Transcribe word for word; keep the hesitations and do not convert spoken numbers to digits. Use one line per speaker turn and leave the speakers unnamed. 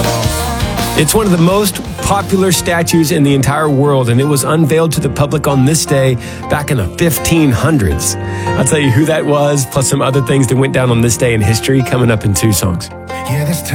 It's one of the most popular statues in the entire world, and it was unveiled to the public on this day back in the fifteen hundreds. I'll tell you who that was, plus some other things that went down on this day in history, coming up in two songs.
Yeah, this